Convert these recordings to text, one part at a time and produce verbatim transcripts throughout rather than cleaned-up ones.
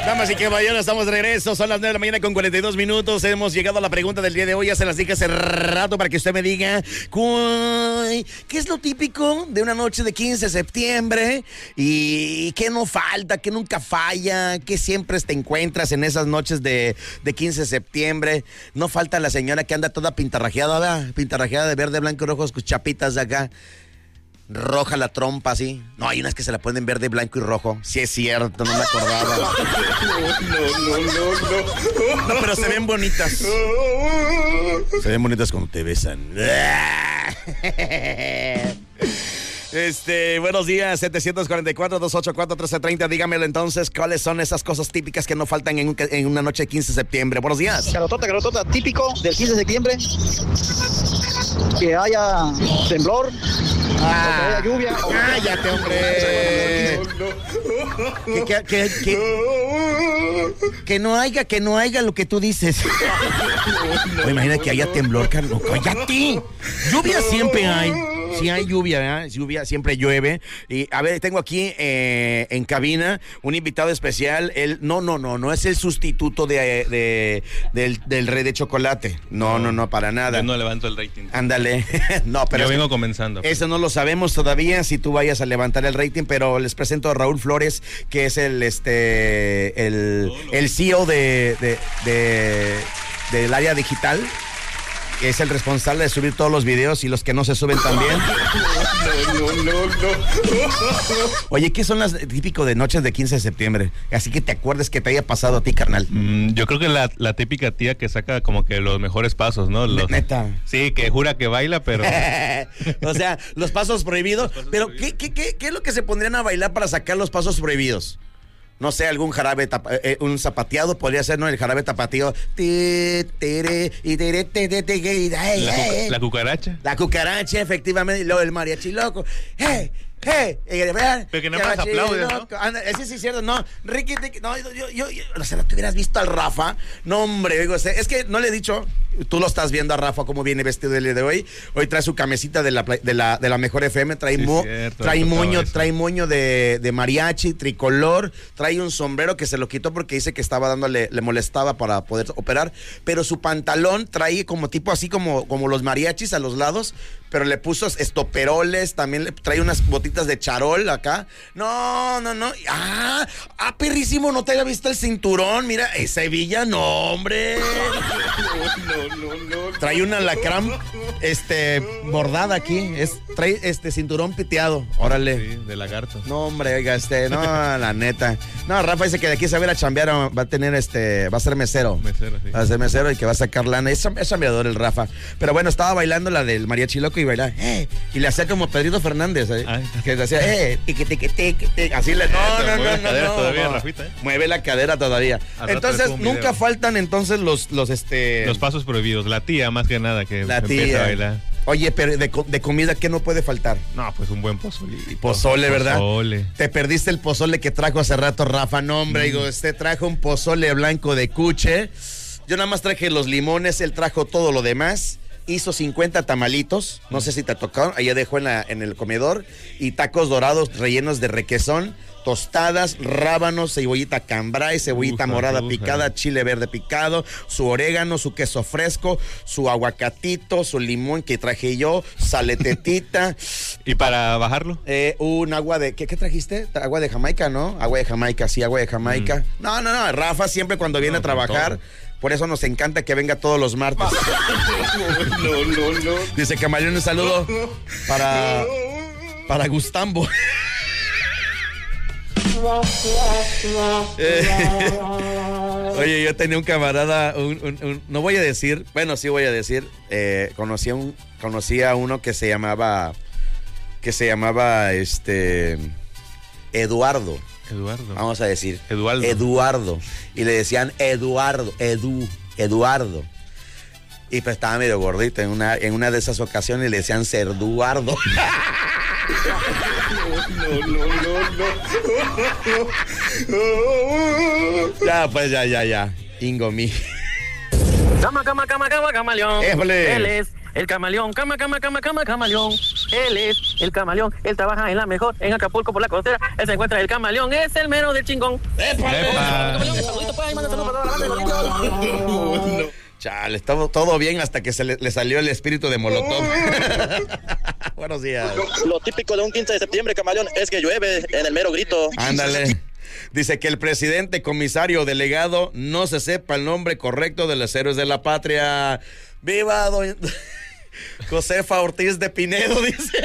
Damas y caballeros, estamos de regreso. Son las nueve de la mañana con cuarenta y dos minutos. Hemos llegado a la pregunta del día de hoy. Ya se las dije hace rato para que usted me diga ¿qué es lo típico de una noche de quince de septiembre? ¿Y qué no falta? ¿Qué nunca falla? ¿Qué siempre te encuentras en esas noches de, de quince de septiembre? No falta la señora que anda toda pintarrajeada, ¿verdad? Pintarrajeada de verde, blanco y rojo, con chapitas de acá. Roja la trompa, ¿sí? No, hay unas que se la ponen verde, blanco y rojo. Sí es cierto, no me acordaba. No, no, no, no. No, pero se ven bonitas. Se ven bonitas cuando te besan. Este, buenos días, setecientos cuarenta y cuatro, doscientos ochenta y cuatro, trece treinta. Dígamelo entonces, ¿cuáles son esas cosas típicas que no faltan en, un, en una noche de quince de septiembre? Buenos días. Carotota, carotota, típico del quince de septiembre. Que haya temblor, ah, que haya lluvia. Cállate, hombre. Que, que, que, que, que no haya, que no haya lo que tú dices. O imagina que haya temblor, Carlos. Cállate. Lluvia siempre hay. Si hay lluvia, ¿eh? Lluvia, siempre llueve. Y a ver, tengo aquí eh, en cabina un invitado especial. Él, no, no, no, no es el sustituto de, de del, del Rey de Chocolate. No, no, no, para nada. Yo no levanto el rating. Ándale. No, pero yo vengo comenzando. Eso no lo sabemos todavía si tú vayas a levantar el rating, pero les presento a Raúl Flores, que es el este el, el C E O de, de, de del área digital. Es el responsable de subir todos los videos y los que no se suben también. No, no, no, no. Oye, ¿qué son las típicos de noches de quince de septiembre? Así que te acuerdes que te haya pasado a ti, carnal. Mm, yo creo que la, la típica tía que saca como que los mejores pasos, ¿no? Los, Neta. Sí, que jura que baila, pero... O sea, los pasos prohibidos. Los pasos pero prohibidos. ¿qué, qué, qué, ¿qué es lo que se pondrían a bailar para sacar los pasos prohibidos? No sé, algún jarabe, tapa, eh, un zapateado podría ser, ¿no? El jarabe tapatío. La, la cucaracha. La cucaracha, efectivamente. Y luego el mariachi loco. ¡Hey! ¡Hey! Pero que no más aplaudes, ¿no? Ese sí es cierto, no. Ricky, Ricky, no, yo, yo, yo, o sea, ¿no te hubieras visto al Rafa? No, hombre, digo, es que no le he dicho, tú lo estás viendo a Rafa cómo viene vestido el día de hoy. Hoy trae su camisita de la, de la, de la Mejor F M, trae, sí, mo, cierto, trae moño, eso. trae moño de, de mariachi, tricolor, trae un sombrero que se lo quitó porque dice que estaba dándole, le molestaba para poder operar, pero su pantalón trae como tipo así como, como los mariachis a los lados, pero le puso estoperoles, también le trae unas botitas de charol acá. No, no, no. Ah, ah, perrísimo, no te había visto el cinturón. Mira, ese Villa, no, hombre. No, no, no, no. Trae un alacrán, este, bordada aquí. Es, trae este cinturón piteado. Órale. Sí, de lagarto. No, hombre, oiga, este, no, la neta. No, Rafa dice que de aquí se va a ir a chambear, va a tener este, va a ser mesero. Mesero, sí. Va a ser mesero y que va a sacar lana. Es, es chambeador el Rafa. Pero bueno, estaba bailando la del mariachi loco y bailaba, eh, y le hacía como Pedrito Fernández, ¿eh? Ay, que le hacía, eh, tiqui, tiqui, tiqui, tiqui, así le, no, no, no, no, no, no, todavía, no. Rafita, ¿eh? Mueve la cadera todavía. Al entonces, nunca faltan entonces los, los, este... los pasos prohibidos, la tía más que nada que la empieza tía. a bailar. Oye, pero de, de comida, ¿qué no puede faltar? No, pues un buen pozole. Pozole, ¿verdad? Pozole. Te perdiste el pozole que trajo hace rato Rafa, no, hombre, mm. digo, usted trajo un pozole blanco de cuche. Yo nada más traje los limones, él trajo todo lo demás. Hizo cincuenta tamalitos, no sé si te tocaron, allá dejó en, la, en el comedor, y tacos dorados rellenos de requesón, tostadas, rábanos, cebollita cambray, cebollita uja, morada uja. picada, chile verde picado, su orégano, su queso fresco, su aguacatito, su limón que traje yo, saletetita. ¿Y para bajarlo? Eh, un agua de, ¿qué, ¿qué trajiste? Agua de Jamaica, ¿no? Agua de Jamaica, sí, agua de Jamaica. Mm. No, no, no, Rafa siempre cuando viene no, a trabajar... Por eso nos encanta que venga todos los martes. No, no, no. Dice Camaleón, un saludo para, para Gustambo. eh, oye, yo tenía un camarada, un, un, un, no voy a decir, bueno, sí voy a decir, eh, conocí a un, conocí a uno que se llamaba, que se llamaba, este, Eduardo. Eduardo. Vamos a decir. Eduardo. Eduardo. Y le decían Eduardo, Edu, Eduardo. Y pues estaba medio gordito. En una, en una de esas ocasiones le decían Cerduardo. No, no, no, no. Ya, pues ya, ya, ya. Ingo mi. Cama, cama, cama, cama, camaleón. Éjole. Él es el camaleón, cama, cama, cama, cama, camaleón. Él es el camaleón, él trabaja en la mejor, en Acapulco por la costera. Él se encuentra el camaleón, es el mero del chingón. ¡Epa! ¡Epa! Chale, todo, todo bien hasta que se le, le salió el espíritu de Molotov. Buenos días. Lo típico de un quince de septiembre, camaleón, es que llueve en el mero grito. Ándale. Dice que el presidente, comisario o delegado no se sepa el nombre correcto de los héroes de la patria. ¡Viva doña Josefa Ortiz de Pinedo! Dice.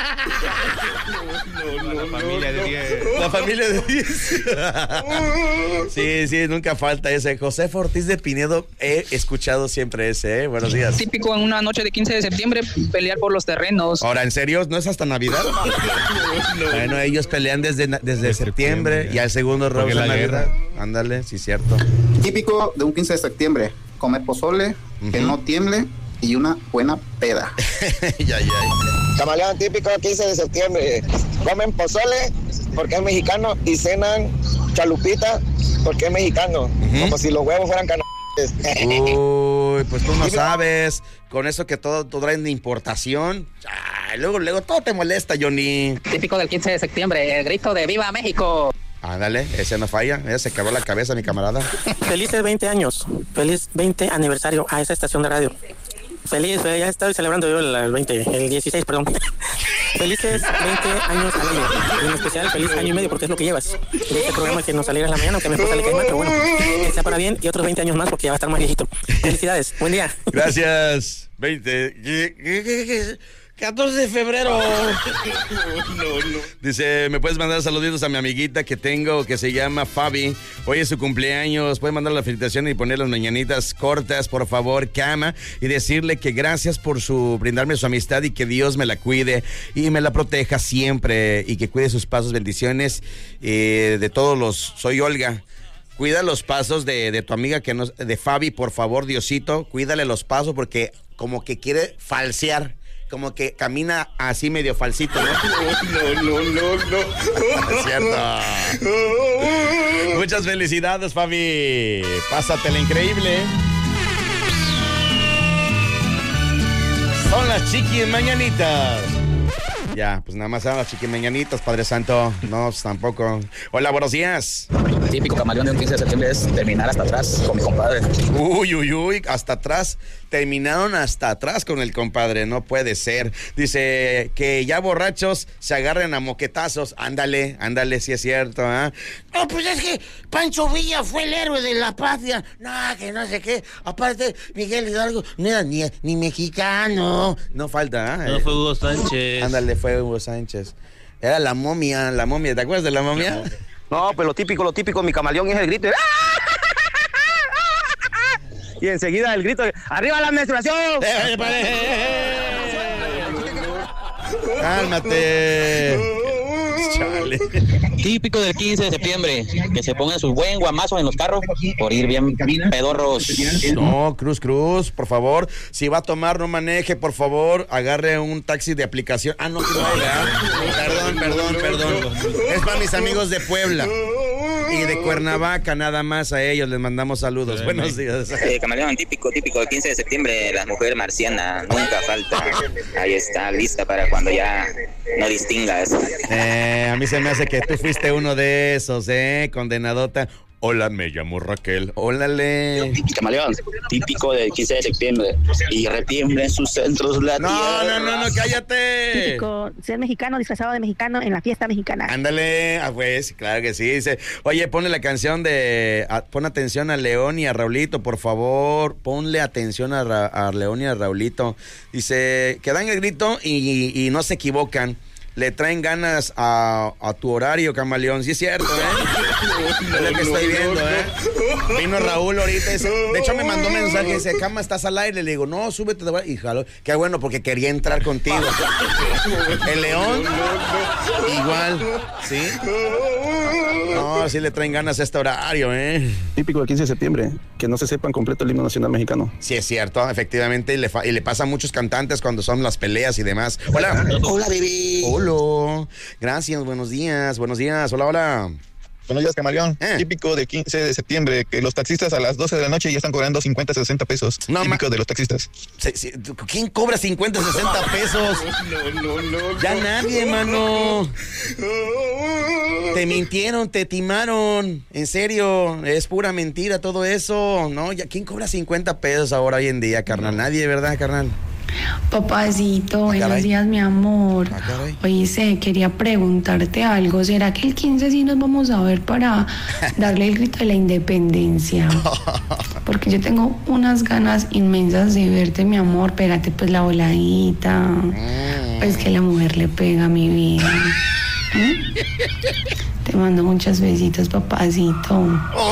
No, no, no, la familia de diez. La familia de diez. Sí, sí, nunca falta ese. Josefa Ortiz de Pinedo, he escuchado siempre ese, ¿eh? Buenos días. Típico en una noche de quince de septiembre, pelear por los terrenos. Ahora, ¿en serio? ¿No es hasta Navidad? No, bueno, ellos pelean desde, desde de septiembre, septiembre y al segundo round de Navidad. Ándale, sí, cierto. Típico de un quince de septiembre, comer pozole, uh-huh. que no tiemble y una buena peda. ya, ya. Camaleón, típico quince de septiembre. Comen pozole porque es mexicano y cenan chalupita porque es mexicano. Uh-huh. Como si los huevos fueran canales. Uy, pues tú no sabes. Con eso que todo, todo traen de importación. Ay, luego, luego todo te molesta, Johnny. Típico del quince de septiembre, el grito de ¡Viva México! Ándale, ese no falla. Ese se quebró la cabeza, mi camarada. Felices veinte años. Feliz veinte aniversario a esa estación de radio. Feliz, ya estoy celebrando yo el veinte, el dieciséis, perdón. Felices veinte años al año. Y en especial, feliz año y medio, porque es lo que llevas. De este programa que nos saliera en la mañana, aunque a mi esposa le cae mal, pero bueno, que sea para bien y otros veinte años más, porque ya va a estar más viejito. Felicidades, buen día. Gracias. veinte. catorce de febrero. No, no. Dice, ¿me puedes mandar saluditos a mi amiguita que tengo que se llama Fabi? Hoy es su cumpleaños. ¿Puedes mandar la felicitación y poner las mañanitas cortas, por favor, cama? Y decirle que gracias por su brindarme su amistad y que Dios me la cuide y me la proteja siempre y que cuide sus pasos. Bendiciones eh, de todos los... Soy Olga. Cuida los pasos de, de tu amiga que no, de Fabi, por favor, Diosito. Cuídale los pasos porque como que quiere falsear. Como que camina así medio falsito, ¿no? No, no, no, no. Es cierto. Muchas felicidades, Fabi. Pásatela increíble. Son las chiquis mañanitas. Ya, pues nada más eran las chiquis mañanitas, Padre Santo. No, pues tampoco. Hola, buenos días. El típico camaleón de un quince de septiembre es terminar hasta atrás con mi compadre. Uy, uy, uy, hasta atrás. Terminaron hasta atrás con el compadre, no puede ser. Dice que ya borrachos se agarren a moquetazos. Ándale, ándale, sí es cierto, ¿eh? No, pues es que Pancho Villa fue el héroe de la patria. No, que no sé qué. Aparte, Miguel Hidalgo no era ni, ni mexicano. No falta, ¿eh? No fue Hugo Sánchez. Ándale, fue Hugo Sánchez. Era la momia, la momia. ¿Te acuerdas de la momia? No, pues lo típico, lo típico, mi camaleón es el grito. Y enseguida el grito de ¡arriba la menstruación! ¡Cálmate! Chale. Típico del quince de septiembre, que se pongan sus buen guamazos en los carros por ir bien pedorros. No, Cruz Cruz, por favor, si va a tomar, no maneje, por favor, agarre un taxi de aplicación. Ah, no, que no hay, ¿verdad? Perdón, perdón, perdón. Es para mis amigos de Puebla y de Cuernavaca, nada más a ellos les mandamos saludos. Sí, buenos días. Eh, camaleón, típico, típico del quince de septiembre, la mujer marciana, nunca falta. Ahí está, lista para cuando ya no distingas. Eh, a mí se me hace que tú fuiste uno de esos, ¿eh? Condenadota. Hola, me llamo Raquel. Ólale. Camaleón, típico del quince de septiembre. Y retiembla en sus centros la No, tierra. no, no, no, cállate. Típico ser mexicano disfrazado de mexicano en la fiesta mexicana. Ándale, ah, pues, claro que sí. Dice, oye, ponle la canción de... A, pon atención a León y a Raulito, por favor. Ponle atención a, Ra, a León y a Raulito. Dice, que dan el grito y, y, y no se equivocan. Le traen ganas a, a tu horario, camaleón. Sí es cierto, ¿eh? No, es lo que no, estoy viendo, no, ¿eh? No. Vino Raúl ahorita. Dice, de hecho, me mandó un mensaje. Dice, Cama, ¿estás al aire? Le digo, no, súbete. De... Y jalo. Qué bueno, porque quería entrar contigo. El León, igual, ¿sí? No, sí le traen ganas a este horario, ¿eh? Típico del quince de septiembre, que no se sepan completo el himno nacional mexicano. Sí, es cierto, efectivamente. Y le, fa- y le pasa a muchos cantantes cuando son las peleas y demás. Hola. Hola, bebé. Hola. Gracias, buenos días, buenos días. Hola, hola. Buenos días, Camaleón. Eh. Típico de quince de septiembre, que los taxistas a las doce de la noche ya están cobrando cincuenta, sesenta pesos. No, Típico de los taxistas. Se- se- ¿Quién cobra cincuenta, sesenta pesos? No, no, no. Ya nadie, mano. Te mintieron, te timaron. En serio, es pura mentira todo eso. No, ya ¿quién cobra cincuenta pesos ahora hoy en día, carnal? Nadie, ¿verdad, carnal? Papacito, buenos caray. días, mi amor. Ah, caray. Oye, quería preguntarte algo. ¿Será que el quince sí nos vamos a ver para darle el grito de la independencia? Porque yo tengo unas ganas inmensas de verte, mi amor. Pégate pues la voladita. Mm. Pues que la mujer le pega a mi vida. ¿Mm? Te mando muchos besitos, papacito.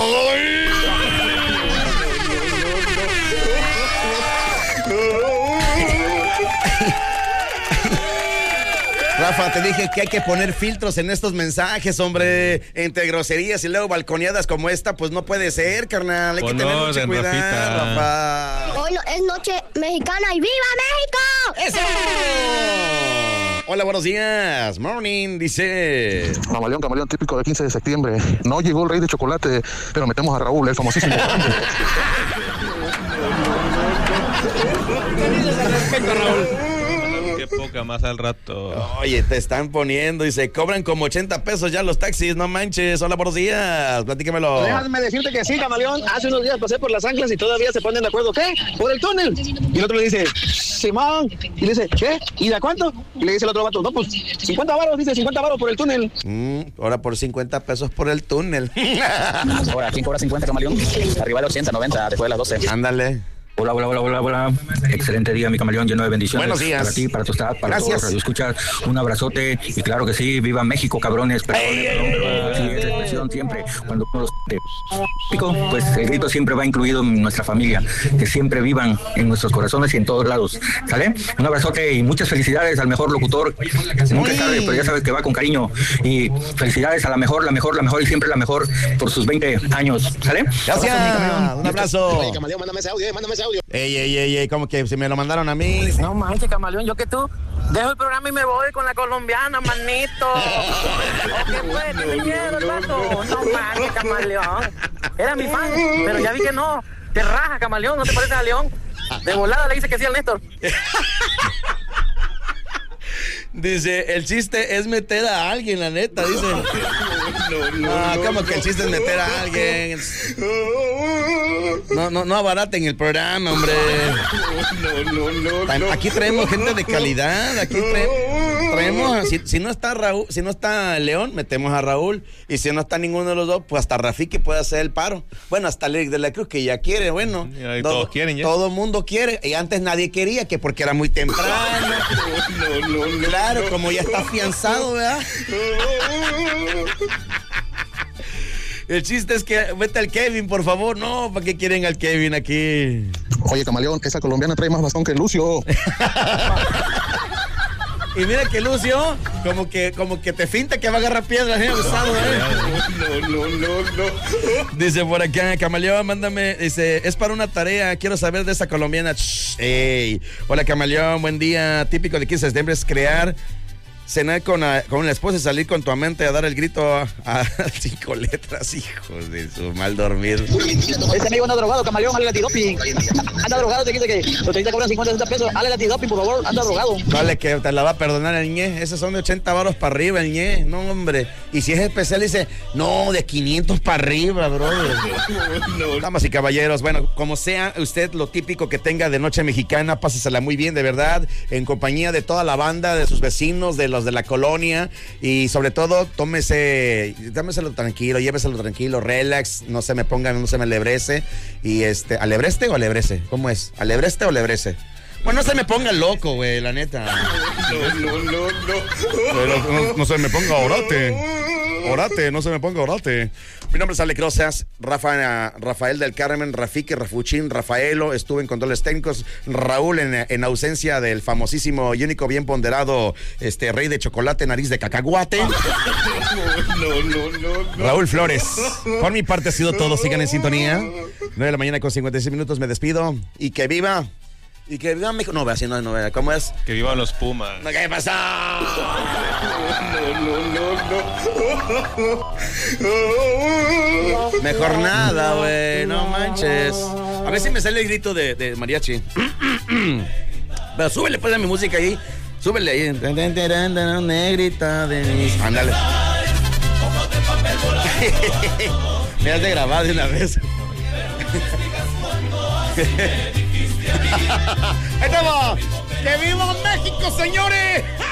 Rafa, te dije que hay que poner filtros en estos mensajes, hombre. Entre groserías y luego balconeadas como esta, pues no puede ser, carnal. Hay que tener mucho orden, cuidado, Rafita. Rafa. Hoy no- es noche mexicana y ¡viva México! ¡Eso! Hola, buenos días. Morning, dice. Camaleón, camaleón, típico de quince de septiembre. No llegó el rey de chocolate, pero metemos a Raúl, el famosísimo. ¿Qué dices al respecto, Raúl? Qué poca más al rato. Oye, te están poniendo y se cobran como ochenta pesos ya los taxis, no manches. Hola, buenos días, platícamelo. Déjame decirte que sí, Camaleón. Hace unos días pasé por las anclas y todavía se ponen de acuerdo. ¿Qué? Por el túnel. Y el otro le dice, Simón. Y le dice, ¿qué? ¿Y de cuánto? Y le dice el otro vato, no, pues cincuenta varos, dice cincuenta varos por el túnel. Mm, ahora por cincuenta pesos por el túnel. Ahora, ¿quién cobra cincuenta, Camaleón? Arriba de ochenta, noventa, después de las doce. Ándale. Hola, hola, hola, hola, hola. Excelente día, mi camaleón, lleno de bendiciones. Buenos días. Para ti, para tu staff, para Gracias. todos los radioescuchas. Un abrazote y claro que sí, viva México, cabrones. Perdón, perdón, perdón. Sí, esa expresión siempre. Cuando uno los te pico, pues el grito siempre va incluido en nuestra familia. Que siempre vivan en nuestros corazones y en todos lados. ¿Sale? Un abrazote y muchas felicidades al mejor locutor. Nunca es tarde, pero ya sabes que va con cariño. Y felicidades a la mejor, la mejor, la mejor y siempre la mejor por sus veinte años. ¿Sale? Gracias. Un abrazo. Oye, Camaleón, mándame ese audio, eh, mándame ese audio. Ey, ey, ey, ey, como que si me lo mandaron a mí. No manches, camaleón, yo que tú dejo el programa y me voy con la colombiana, manito. ¿O qué fue? ¿Tiene miedo el vato? No manches, camaleón. Era mi fan, pero ya vi que no. Te raja, camaleón, ¿no te parece a León? De volada le dice que sí al Néstor. Dice, el chiste es meter a alguien, la neta, dice. Ah, ¿cómo que el chiste es meter a alguien? No, no, no abaraten el programa, hombre. Aquí traemos gente de calidad, aquí traemos, traemos si, si no está Raúl, si no está León, metemos a Raúl, y si no está ninguno de los dos, pues hasta Rafiki puede hacer el paro. Bueno, hasta Eric de la Cruz, que ya quiere, bueno. Ya, y todo, todos quieren ya. Todo el mundo quiere, y antes nadie quería, que porque era muy temprano. Claro, como ya está afianzado, ¿verdad? El chiste es que vete al Kevin, por favor. No, ¿para qué quieren al Kevin aquí? Oye, camaleón, esa colombiana trae más bastón que Lucio. Y mira que Lucio, como que, como que te finta que va a agarrar piedras, ¿eh? Abusado, ¿eh? No, no, no, no. Dice por acá, Camaleón, mándame, dice, es para una tarea, quiero saber de esa colombiana. Shh, ey. Hola, Camaleón, buen día. Típico de quince de septiembre es crear, cenar con, a, con la esposa y salir con tu amante a dar el grito a, a cinco letras, hijos de su mal dormir. Este amigo anda drogado, Camaleón, hazle antidoping. Anda drogado, te dice que los treinta cobran cincuenta, sesenta pesos. Hazle antidoping, por favor, anda drogado. Vale, que te la va a perdonar el ñe. Esos son de ochenta varos para arriba, el ñe. No, hombre. Y si es especial, dice, no, de quinientos para arriba, brother. Damas y caballeros, bueno, como sea usted lo típico que tenga de noche mexicana, pásesela muy bien, de verdad, en compañía de toda la banda, de sus vecinos, de los de la colonia, y sobre todo, tómese, tómeselo tranquilo, lléveselo tranquilo, relax, no se me ponga, no se me alebrece. Y este, ¿alebreste o alebrece? ¿Cómo es? ¿Alebreste o alebrece? Bueno, no se me ponga loco, güey, la neta. No, no, no, no. Pero no, no se me ponga orate. Orate, no se me ponga orate. Mi nombre es Ale Crozas, Rafa, Rafael del Carmen, Rafiki, Rafuchín, Rafaelo, estuve en controles técnicos, Raúl en, en ausencia del famosísimo y único bien ponderado este rey de chocolate, nariz de cacahuate. No, no, no, no. Raúl Flores. Por mi parte ha sido todo, sigan en sintonía. nueve de la mañana con cincuenta y seis minutos, me despido y que viva Y que viva México. No, así no, no, ¿cómo es? Que vivan los Pumas. ¿Qué pasa? Mejor nada, güey, no manches. A ver si me sale el grito de, de mariachi. Pero súbele pues a mi música ahí. Súbele ahí. Negrita de mis... Ándale. Me has de grabar de una vez. ¡Ahí estamos! ¡Que viva México, señores!